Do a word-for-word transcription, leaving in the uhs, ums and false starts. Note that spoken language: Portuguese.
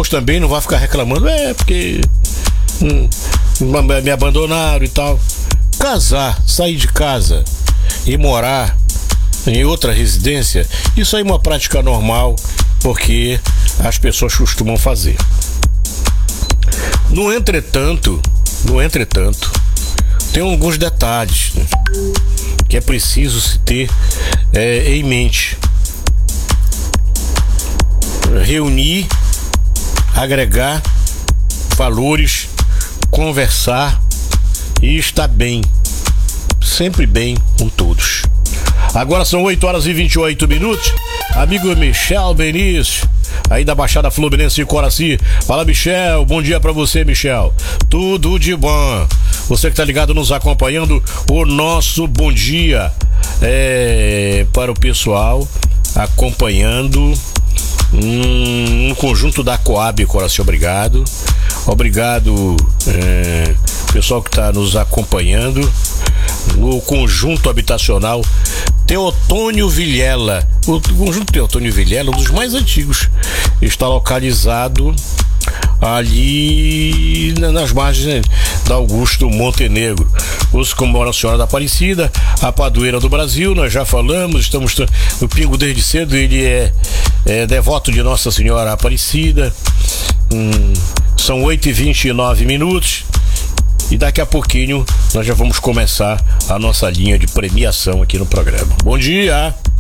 depois também não vai ficar reclamando, é porque hum, me abandonaram e tal. Casar, sair de casa e morar em outra residência, isso aí é uma prática normal, porque as pessoas costumam fazer. No entretanto, no entretanto, tem alguns detalhes, né, que é preciso se ter é, em mente. Reunir, agregar valores, conversar e estar bem, sempre bem com todos. Agora são oito horas e vinte e oito minutos. Amigo Michel Benício, aí da Baixada Fluminense de Coraci. Fala, Michel, bom dia pra você, Michel. Tudo de bom. Você que tá ligado nos acompanhando, o nosso bom dia é para o pessoal acompanhando um, um conjunto da Coab Coraci. Obrigado. Obrigado, é, pessoal que está nos acompanhando no conjunto habitacional Teotônio Vilela. O conjunto Teotônio Vilela, um dos mais antigos, está localizado ali nas margens da Augusto Montenegro. Os como Nossa Senhora da Aparecida, a padroeira do Brasil, nós já falamos, estamos no Pingo desde cedo, ele é, é devoto de Nossa Senhora Aparecida. Hum, são oito e vinte e nove minutos. E daqui a pouquinho nós já vamos começar a nossa linha de premiação aqui no programa. Bom dia!